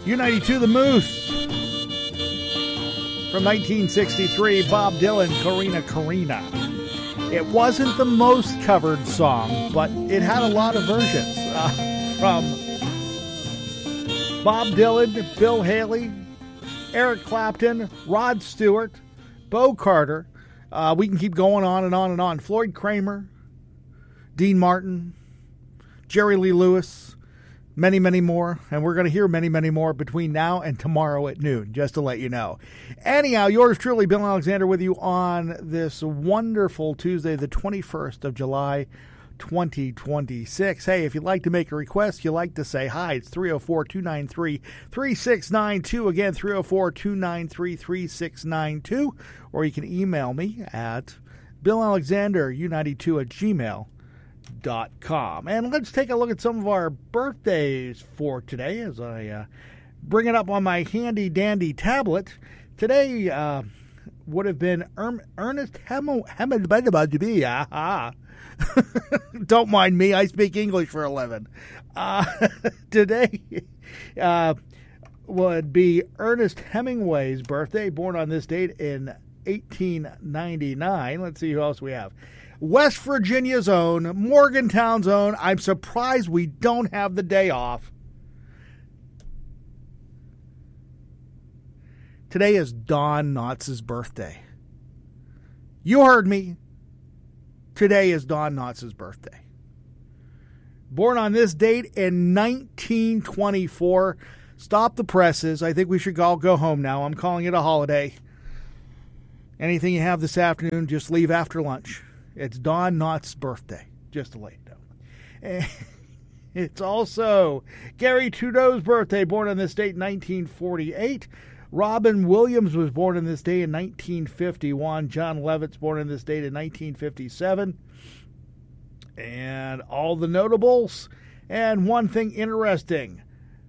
U92, The Moose. From 1963, Bob Dylan, Corina Corina. It wasn't the most covered song, but it had a lot of versions. From Bob Dylan, Bill Haley, Eric Clapton, Rod Stewart, Bo Carter. We can keep going on and on and on. Floyd Kramer, Dean Martin, Jerry Lee Lewis, many, many more. And we're going to hear many, many more between now and tomorrow at noon, just to let you know. Anyhow, yours truly, Bill Alexander, with you on this wonderful Tuesday, the 21st of July, 2026. Hey, if you'd like to make a request, you like to say hi, it's 304-293-3692. Again, 304-293-3692. Or you can email me at billalexanderu92@gmail.com. And let's take a look at some of our birthdays for today as I bring it up on my handy-dandy tablet. Today would have been Ernest Hemingway. Don't mind me, I speak English for a living. Today would be Ernest Hemingway's birthday, born on this date in 1899. Let's see who else we have. West Virginia's own, Morgantown's own. I'm surprised we don't have the day off. Today is Don Knotts' birthday. You heard me. Today is Don Knotts' birthday. Born on this date in 1924. Stop the presses. I think we should all go home now. I'm calling it a holiday. Anything you have this afternoon, just leave after lunch. It's Don Knotts' birthday, just to let you know. It's also Gary Trudeau's birthday, born on this date in 1948. Robin Williams was born on this day in 1951. John Levitt's born on this date in 1957. And all the notables. And one thing interesting.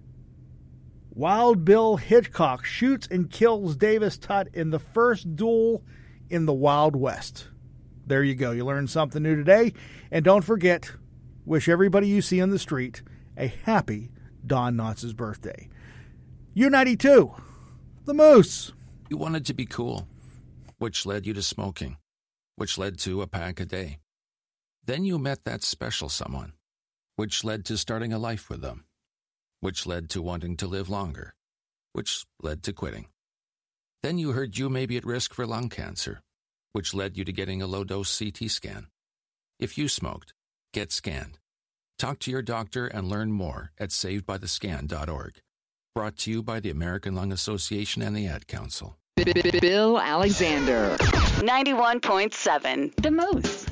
Wild Bill Hickok shoots and kills Davis Tutt in the first duel in the Wild West. There you go. You learned something new today. And don't forget, wish everybody you see on the street a happy Don Knotts' birthday. U92. The Moose. You wanted to be cool, which led you to smoking, which led to a pack a day. Then you met that special someone, which led to starting a life with them, which led to wanting to live longer, which led to quitting. Then you heard you may be at risk for lung cancer, which led you to getting a low-dose CT scan. If you smoked, get scanned. Talk to your doctor and learn more at savedbythescan.org. Brought to you by the American Lung Association and the Ad Council. Bill Alexander. 91.7. The Moose.